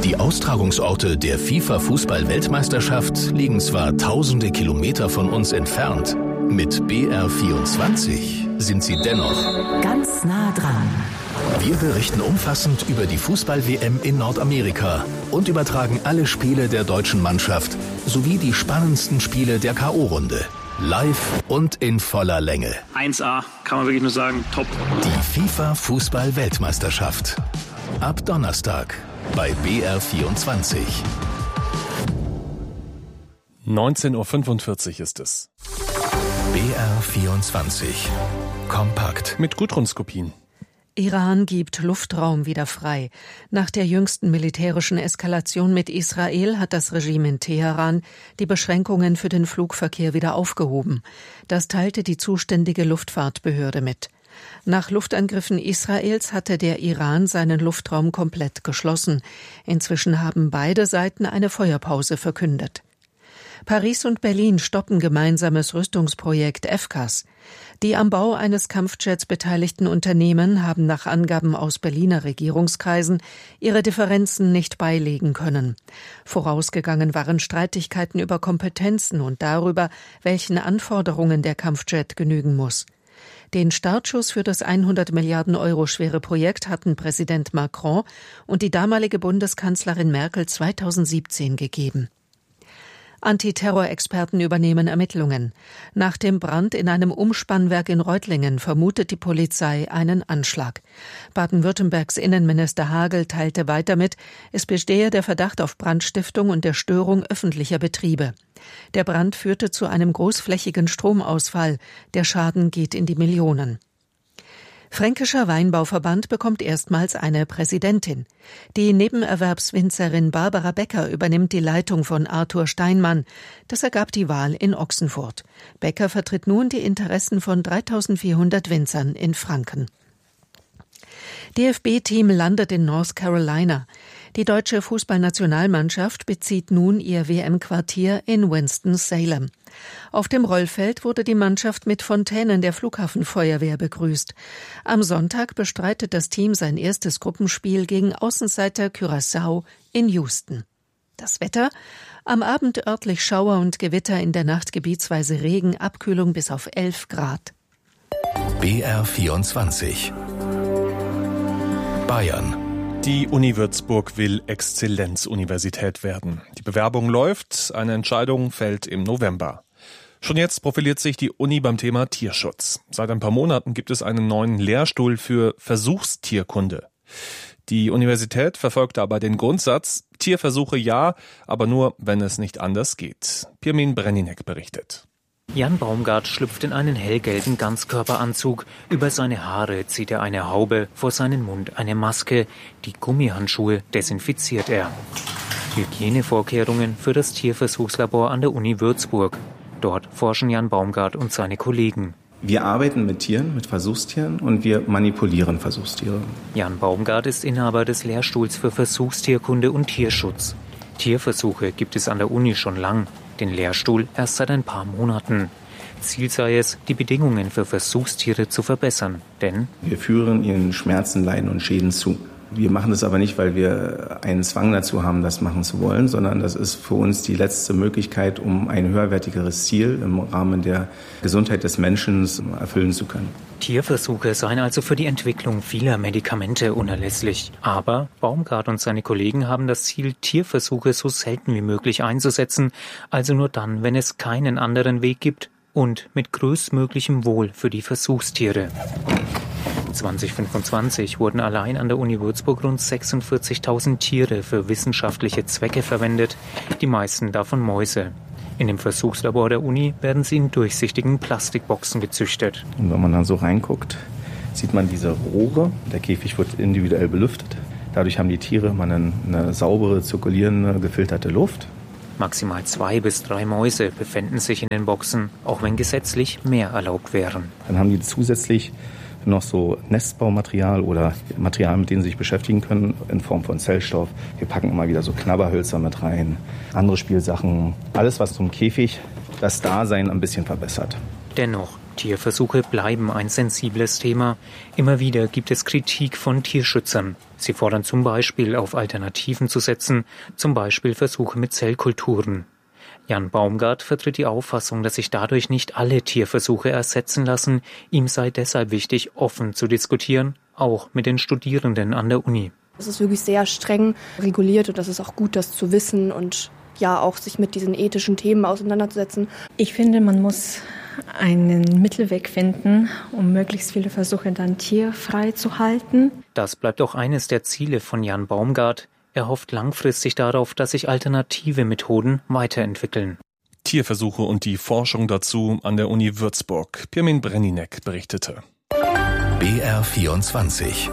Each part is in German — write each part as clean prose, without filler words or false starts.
Die Austragungsorte der FIFA-Fußball-Weltmeisterschaft liegen zwar tausende Kilometer von uns entfernt, mit BR24 sind sie dennoch ganz nah dran. Wir berichten umfassend über die Fußball-WM in Nordamerika und übertragen alle Spiele der deutschen Mannschaft sowie die spannendsten Spiele der K.O.-Runde. Live und in voller Länge. 1A, kann man wirklich nur sagen, top. Die FIFA-Fußball-Weltmeisterschaft. Ab Donnerstag bei BR24. 19.45 Uhr ist es. BR24. Kompakt. Mit Gudrun Skopin. Iran gibt Luftraum wieder frei. Nach der jüngsten militärischen Eskalation mit Israel hat das Regime in Teheran die Beschränkungen für den Flugverkehr wieder aufgehoben. Das teilte die zuständige Luftfahrtbehörde mit. Nach Luftangriffen Israels hatte der Iran seinen Luftraum komplett geschlossen. Inzwischen haben beide Seiten eine Feuerpause verkündet. Paris und Berlin stoppen gemeinsames Rüstungsprojekt FCAS. Die am Bau eines Kampfjets beteiligten Unternehmen haben nach Angaben aus Berliner Regierungskreisen ihre Differenzen nicht beilegen können. Vorausgegangen waren Streitigkeiten über Kompetenzen und darüber, welchen Anforderungen der Kampfjet genügen muss. Den Startschuss für das 100 Milliarden Euro schwere Projekt hatten Präsident Macron und die damalige Bundeskanzlerin Merkel 2017 gegeben. Antiterrorexperten übernehmen Ermittlungen. Nach dem Brand in einem Umspannwerk in Reutlingen vermutet die Polizei einen Anschlag. Baden-Württembergs Innenminister Hagel teilte weiter mit, es bestehe der Verdacht auf Brandstiftung und der Störung öffentlicher Betriebe. Der Brand führte zu einem großflächigen Stromausfall. Der Schaden geht in die Millionen. Fränkischer Weinbauverband bekommt erstmals eine Präsidentin. Die Nebenerwerbswinzerin Barbara Becker übernimmt die Leitung von Arthur Steinmann. Das ergab die Wahl in Ochsenfurt. Becker vertritt nun die Interessen von 3.400 Winzern in Franken. DFB-Team landet in North Carolina. Die deutsche Fußballnationalmannschaft bezieht nun ihr WM-Quartier in Winston-Salem. Auf dem Rollfeld wurde die Mannschaft mit Fontänen der Flughafenfeuerwehr begrüßt. Am Sonntag bestreitet das Team sein erstes Gruppenspiel gegen Außenseiter Curaçao in Houston. Das Wetter? Am Abend örtlich Schauer und Gewitter, in der Nacht gebietsweise Regen, Abkühlung bis auf 11 Grad. BR24. Bayern. Die Uni Würzburg will Exzellenzuniversität werden. Die Bewerbung läuft, eine Entscheidung fällt im November. Schon jetzt profiliert sich die Uni beim Thema Tierschutz. Seit ein paar Monaten gibt es einen neuen Lehrstuhl für Versuchstierkunde. Die Universität verfolgt aber den Grundsatz, Tierversuche ja, aber nur, wenn es nicht anders geht. Pirmin Brenninek berichtet. Jan Baumgart schlüpft in einen hellgelben Ganzkörperanzug. Über seine Haare zieht er eine Haube, vor seinen Mund eine Maske. Die Gummihandschuhe desinfiziert er. Hygienevorkehrungen für das Tierversuchslabor an der Uni Würzburg. Dort forschen Jan Baumgart und seine Kollegen. Wir arbeiten mit Tieren, mit Versuchstieren und wir manipulieren Versuchstiere. Jan Baumgart ist Inhaber des Lehrstuhls für Versuchstierkunde und Tierschutz. Tierversuche gibt es an der Uni schon lang. Den Lehrstuhl erst seit ein paar Monaten. Ziel sei es, die Bedingungen für Versuchstiere zu verbessern, denn wir führen ihnen Schmerzen, Leiden und Schäden zu. Wir machen das aber nicht, weil wir einen Zwang dazu haben, das machen zu wollen, sondern das ist für uns die letzte Möglichkeit, um ein höherwertigeres Ziel im Rahmen der Gesundheit des Menschen erfüllen zu können. Tierversuche seien also für die Entwicklung vieler Medikamente unerlässlich. Aber Baumgart und seine Kollegen haben das Ziel, Tierversuche so selten wie möglich einzusetzen, also nur dann, wenn es keinen anderen Weg gibt und mit größtmöglichem Wohl für die Versuchstiere. 2025 wurden allein an der Uni Würzburg rund 46.000 Tiere für wissenschaftliche Zwecke verwendet, die meisten davon Mäuse. In dem Versuchslabor der Uni werden sie in durchsichtigen Plastikboxen gezüchtet. Und wenn man dann so reinguckt, sieht man diese Rohre. Der Käfig wird individuell belüftet. Dadurch haben die Tiere immer eine saubere, zirkulierende, gefilterte Luft. Maximal 2 bis 3 Mäuse befinden sich in den Boxen, auch wenn gesetzlich mehr erlaubt wären. Dann haben die zusätzlich noch so Nestbaumaterial oder Material, mit denen sie sich beschäftigen können, in Form von Zellstoff. Wir packen immer wieder so Knabberhölzer mit rein, andere Spielsachen. Alles, was zum Käfig das Dasein ein bisschen verbessert. Dennoch, Tierversuche bleiben ein sensibles Thema. Immer wieder gibt es Kritik von Tierschützern. Sie fordern zum Beispiel, auf Alternativen zu setzen, zum Beispiel Versuche mit Zellkulturen. Jan Baumgart vertritt die Auffassung, dass sich dadurch nicht alle Tierversuche ersetzen lassen. Ihm sei deshalb wichtig, offen zu diskutieren, auch mit den Studierenden an der Uni. Es ist wirklich sehr streng reguliert und das ist auch gut, das zu wissen und ja auch sich mit diesen ethischen Themen auseinanderzusetzen. Ich finde, man muss einen Mittelweg finden, um möglichst viele Versuche dann tierfrei zu halten. Das bleibt auch eines der Ziele von Jan Baumgart. Er hofft langfristig darauf, dass sich alternative Methoden weiterentwickeln. Tierversuche und die Forschung dazu an der Uni Würzburg. Pirmin Breninek berichtete. BR24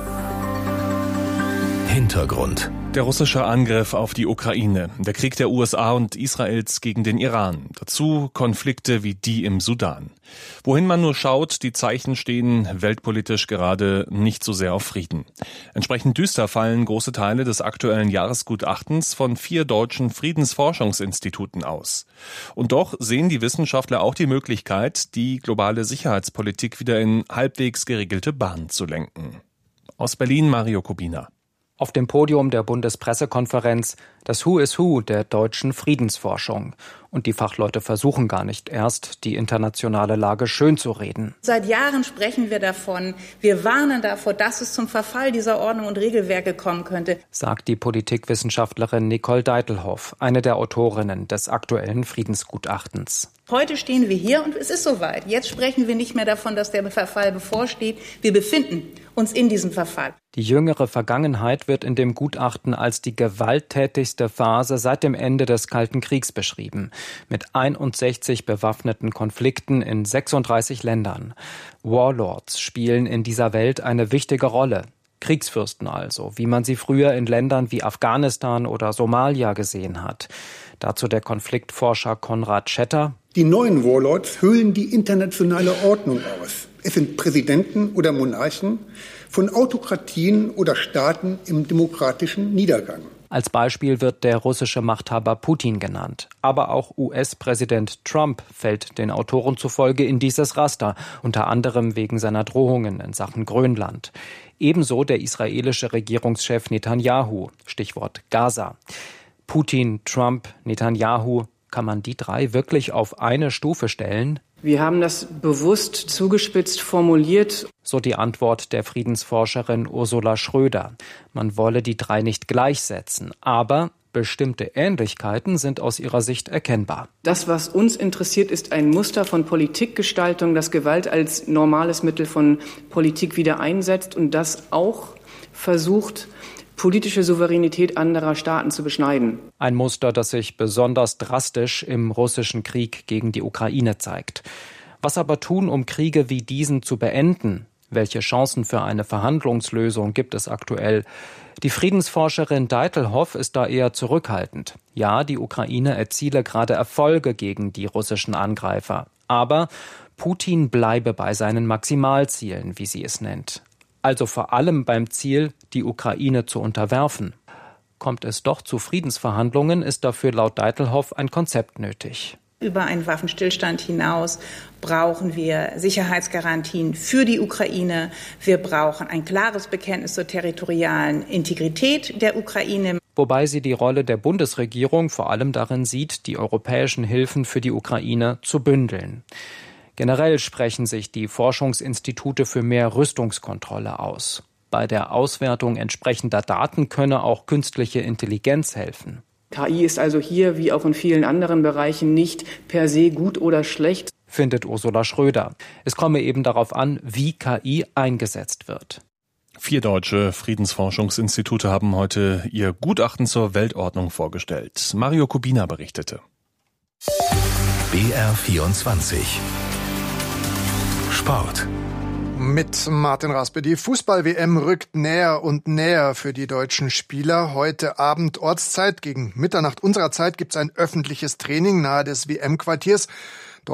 Hintergrund. Der russische Angriff auf die Ukraine, der Krieg der USA und Israels gegen den Iran, dazu Konflikte wie die im Sudan. Wohin man nur schaut, die Zeichen stehen weltpolitisch gerade nicht so sehr auf Frieden. Entsprechend düster fallen große Teile des aktuellen Jahresgutachtens von 4 deutschen Friedensforschungsinstituten aus. Und doch sehen die Wissenschaftler auch die Möglichkeit, die globale Sicherheitspolitik wieder in halbwegs geregelte Bahnen zu lenken. Aus Berlin Mario Kubina. Auf dem Podium der Bundespressekonferenz das Who is Who der deutschen Friedensforschung. Und die Fachleute versuchen gar nicht erst, die internationale Lage schön zu reden. Seit Jahren sprechen wir davon. Wir warnen davor, dass es zum Verfall dieser Ordnung und Regelwerke kommen könnte, sagt die Politikwissenschaftlerin Nicole Deitelhoff, eine der Autorinnen des aktuellen Friedensgutachtens. Heute stehen wir hier und es ist soweit. Jetzt sprechen wir nicht mehr davon, dass der Verfall bevorsteht. Wir befinden uns in diesem Verfall. Die jüngere Vergangenheit wird in dem Gutachten als die gewalttätigste Phase seit dem Ende des Kalten Kriegs beschrieben, mit 61 bewaffneten Konflikten in 36 Ländern. Warlords spielen in dieser Welt eine wichtige Rolle. Kriegsfürsten also, wie man sie früher in Ländern wie Afghanistan oder Somalia gesehen hat. Dazu der Konfliktforscher Konrad Schetter. Die neuen Warlords hüllen die internationale Ordnung aus. Es sind Präsidenten oder Monarchen von Autokratien oder Staaten im demokratischen Niedergang. Als Beispiel wird der russische Machthaber Putin genannt. Aber auch US-Präsident Trump fällt den Autoren zufolge in dieses Raster, unter anderem wegen seiner Drohungen in Sachen Grönland. Ebenso der israelische Regierungschef Netanyahu, Stichwort Gaza. Putin, Trump, Netanyahu, kann man die 3 wirklich auf eine Stufe stellen? Wir haben das bewusst zugespitzt formuliert. So die Antwort der Friedensforscherin Ursula Schröder. Man wolle die 3 nicht gleichsetzen, aber bestimmte Ähnlichkeiten sind aus ihrer Sicht erkennbar. Das, was uns interessiert, ist ein Muster von Politikgestaltung, das Gewalt als normales Mittel von Politik wieder einsetzt und das auch versucht, politische Souveränität anderer Staaten zu beschneiden. Ein Muster, das sich besonders drastisch im russischen Krieg gegen die Ukraine zeigt. Was aber tun, um Kriege wie diesen zu beenden? Welche Chancen für eine Verhandlungslösung gibt es aktuell? Die Friedensforscherin Deitelhoff ist da eher zurückhaltend. Ja, die Ukraine erziele gerade Erfolge gegen die russischen Angreifer. Aber Putin bleibe bei seinen Maximalzielen, wie sie es nennt. Also vor allem beim Ziel, die Ukraine zu unterwerfen. Kommt es doch zu Friedensverhandlungen, ist dafür laut Deitelhoff ein Konzept nötig. Über einen Waffenstillstand hinaus brauchen wir Sicherheitsgarantien für die Ukraine. Wir brauchen ein klares Bekenntnis zur territorialen Integrität der Ukraine. Wobei sie die Rolle der Bundesregierung vor allem darin sieht, die europäischen Hilfen für die Ukraine zu bündeln. Generell sprechen sich die Forschungsinstitute für mehr Rüstungskontrolle aus. Bei der Auswertung entsprechender Daten könne auch künstliche Intelligenz helfen. KI ist also hier, wie auch in vielen anderen Bereichen, nicht per se gut oder schlecht, findet Ursula Schröder. Es komme eben darauf an, wie KI eingesetzt wird. 4 deutsche Friedensforschungsinstitute haben heute ihr Gutachten zur Weltordnung vorgestellt. Mario Kubina berichtete. BR24 Sport. Mit Martin Raspe. Die Fußball-WM rückt näher und näher für die deutschen Spieler. Heute Abend Ortszeit, gegen Mitternacht unserer Zeit, gibt es ein öffentliches Training nahe des WM-Quartiers.